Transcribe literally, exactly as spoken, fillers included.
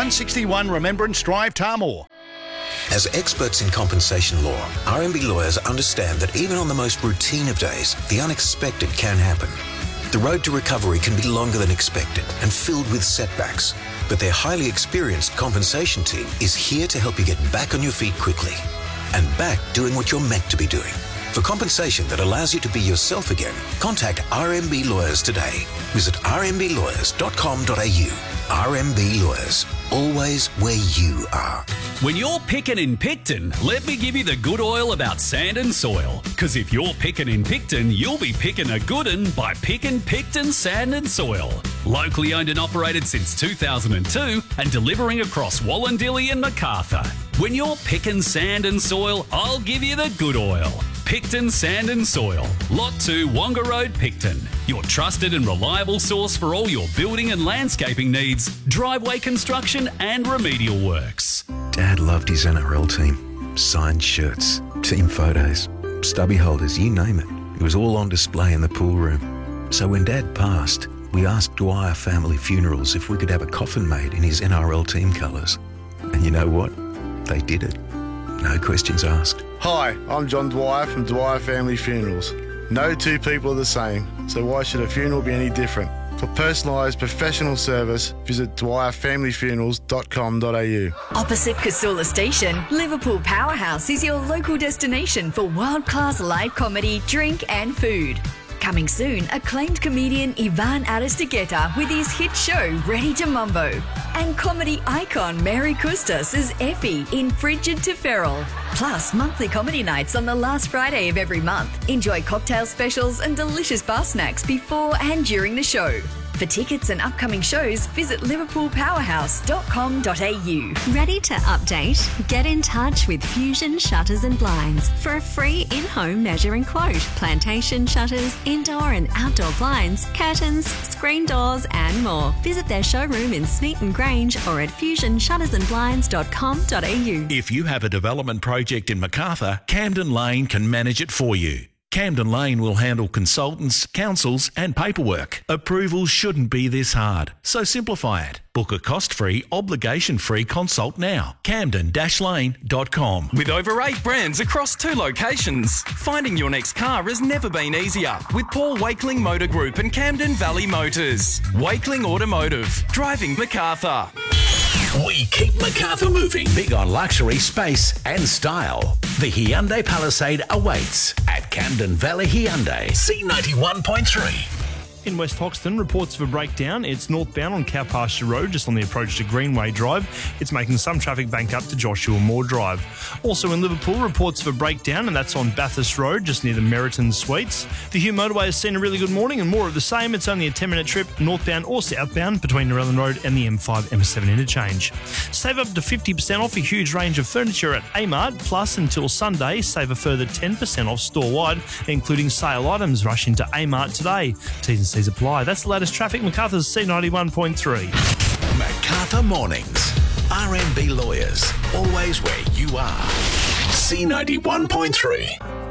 one sixty-one Remembrance Drive, Tarmore. As experts in compensation law, R M B lawyers understand that even on the most routine of days, the unexpected can happen. The road to recovery can be longer than expected and filled with setbacks, but their highly experienced compensation team is here to help you get back on your feet quickly and back doing what you're meant to be doing. For compensation that allows you to be yourself again, contact R M B Lawyers today. Visit r m b lawyers dot com dot a u. R M B Lawyers, always where you are. When you're picking in Picton, let me give you the good oil about sand and soil. Because if you're picking in Picton, you'll be picking a good un by picking Picton Sand and Soil. Locally owned and operated since two thousand two and delivering across Wallandilly and Macarthur. When you're picking sand and soil, I'll give you the good oil. Picton Sand and Soil, Lot two, Wonga Road, Picton. Your trusted and reliable source for all your building and landscaping needs, driveway construction and remedial works. Dad loved his N R L team. Signed shirts, team photos, stubby holders, you name it. It was all on display in the pool room. So when Dad passed, we asked Dwyer Family Funerals if we could have a coffin made in his N R L team colours. And you know what? They did it. No questions asked. Hi, I'm John Dwyer from Dwyer Family Funerals. No two people are the same, so why should a funeral be any different? For personalised professional service, visit dwyer family funerals dot com dot a u. Opposite Casula Station, Liverpool Powerhouse is your local destination for world-class live comedy, drink and food. Coming soon, acclaimed comedian Ivan Aristegueta with his hit show Ready to Mumbo. And comedy icon Mary Custas as Effie in Frigid to Feral. Plus, monthly comedy nights on the last Friday of every month. Enjoy cocktail specials and delicious bar snacks before and during the show. For tickets and upcoming shows, visit liverpool powerhouse dot com dot a u. Ready to update? Get in touch with Fusion Shutters and Blinds for a free in-home measuring quote. Plantation shutters, indoor and outdoor blinds, curtains, screen doors and more. Visit their showroom in Smeaton Grange or at fusion shutters and blinds dot com dot a u. If you have a development project in Macarthur, Camden Lane can manage it for you. Camden Lane will handle consultants, councils and paperwork. Approvals shouldn't be this hard, so simplify it. Book a cost-free, obligation-free consult now. camden dash lane dot com. With over eight brands across two locations, finding your next car has never been easier with Paul Wakeling Motor Group and Camden Valley Motors. Wakeling Automotive, driving Macarthur. We keep Macarthur moving. Big on luxury, space and style. The Hyundai Palisade awaits at Camden Valley Hyundai. C ninety-one point three. In West Hoxton, reports of a breakdown. It's northbound on Cow Pasture Road, just on the approach to Greenway Drive. It's making some traffic bank up to Joshua Moore Drive. Also in Liverpool, reports of a breakdown, and that's on Bathurst Road, just near the Meriton Suites. The Hugh Motorway has seen a really good morning and more of the same. It's only a ten-minute trip, northbound or southbound, between Narellan Road and the M five M seven interchange. Save up to fifty percent off a huge range of furniture at Amart, plus until Sunday, save a further ten percent off store-wide, including sale items. Rush into Amart today. T's and C's apply. That's the latest traffic. Macarthur's C ninety-one point three. Macarthur Mornings. R M B Lawyers. Always where you are. C ninety-one point three.